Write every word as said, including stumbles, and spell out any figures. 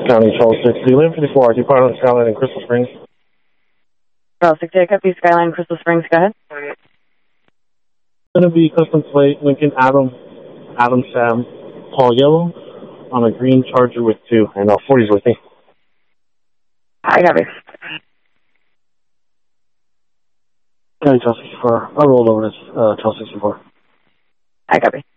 County Charles sixty, Lane fifty-four, I depart on Skyline in Crystal Springs. Charles sixty, I copy Skyline, Crystal Springs, go ahead. It's going to be custom plate, Lincoln Adam, Adam Sam, Paul Yellow, on a green Charger with two, and uh, forty's with me. I copy. County Charles sixty-four, I rolled over this uh, Charles sixty-four. I copy.